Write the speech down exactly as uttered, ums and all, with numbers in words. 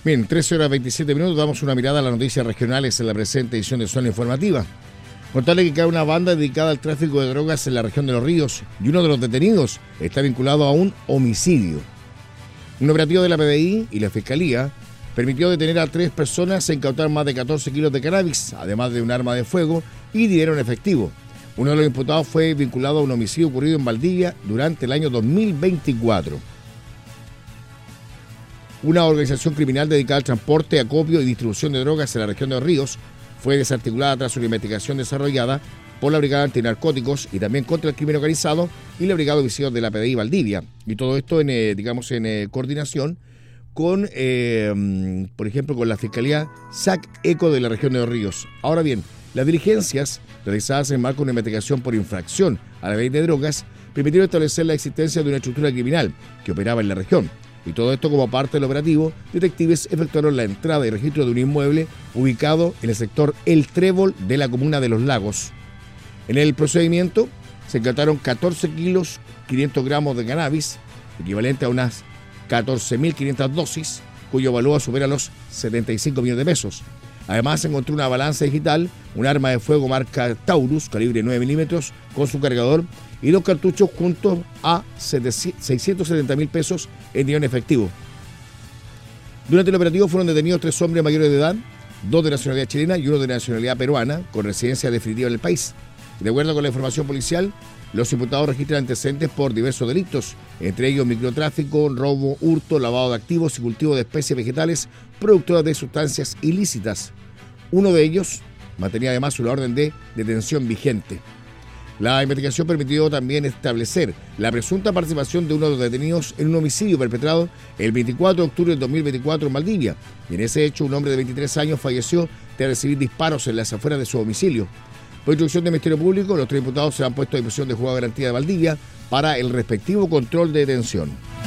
Bien, trece horas veintisiete minutos, damos una mirada a las noticias regionales en la presente edición de Zona Informativa. Contarle que cae una banda dedicada al tráfico de drogas en la región de Los Ríos y uno de los detenidos está vinculado a un homicidio. Un operativo de la P D I y la Fiscalía permitió detener a tres personas e incautar más de catorce kilos de cannabis, además de un arma de fuego y dinero en efectivo. Uno de los imputados fue vinculado a un homicidio ocurrido en Valdivia durante el año dos mil veinticuatro. Una organización criminal dedicada al transporte, acopio y distribución de drogas en la región de Los Ríos fue desarticulada tras una investigación desarrollada por la Brigada Antinarcóticos y también contra el crimen organizado y la Brigada de Homicidios de la P D I Valdivia. Y todo esto en, eh, digamos, en eh, coordinación con, eh, por ejemplo, con la Fiscalía S A C ECO de la región de Los Ríos. Ahora bien, las diligencias realizadas en marco de una investigación por infracción a la ley de drogas permitieron establecer la existencia de una estructura criminal que operaba en la región. Y todo esto como parte del operativo, detectives efectuaron la entrada y registro de un inmueble ubicado en el sector El Trébol de la comuna de Los Lagos. En el procedimiento se incautaron catorce kilos, quinientos gramos de cannabis, equivalente a unas catorce mil quinientas dosis, cuyo valor supera los setenta y cinco millones de pesos. Además se encontró una balanza digital, un arma de fuego marca Taurus, calibre nueve milímetros, con su cargador, y dos cartuchos junto a seiscientos setenta mil pesos en dinero en efectivo. Durante el operativo fueron detenidos tres hombres mayores de edad, dos de nacionalidad chilena y uno de nacionalidad peruana, con residencia definitiva en el país. De acuerdo con la información policial, los imputados registran antecedentes por diversos delitos, entre ellos microtráfico, robo, hurto, lavado de activos y cultivo de especies vegetales productoras de sustancias ilícitas. Uno de ellos mantenía además una orden de detención vigente. La investigación permitió también establecer la presunta participación de uno de los detenidos en un homicidio perpetrado el veinticuatro de octubre del dos mil veinticuatro en Valdivia. Y en ese hecho, un hombre de veintitrés años falleció tras recibir disparos en las afueras de su domicilio. Por instrucción del Ministerio Público, los tres imputados serán puestos a disposición de Juzgado de Garantía de Valdivia para el respectivo control de detención.